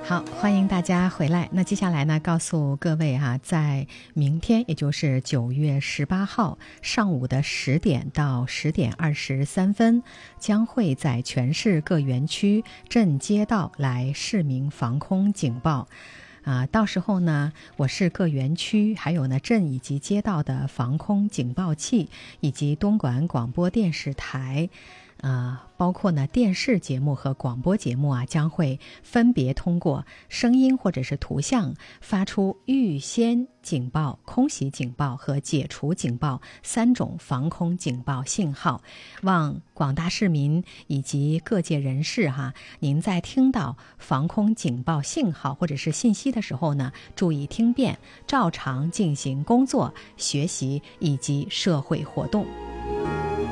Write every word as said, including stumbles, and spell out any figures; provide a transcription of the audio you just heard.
好，欢迎大家回来。那接下来呢，告诉各位哈、啊，在明天，也就是九月十八号上午的十点到十点二十三分，将会在全市各园区、镇街道来市民防空警报。啊，到时候呢，我市各园区还有呢镇以及街道的防空警报器，以及东莞广播电视台。啊、呃，包括呢电视节目和广播节目啊，将会分别通过声音或者是图像发出预先警报、空袭警报和解除警报三种防空警报信号。望广大市民以及各界人士哈，您在听到防空警报信号或者是信息的时候呢，注意听辨，照常进行工作、学习以及社会活动。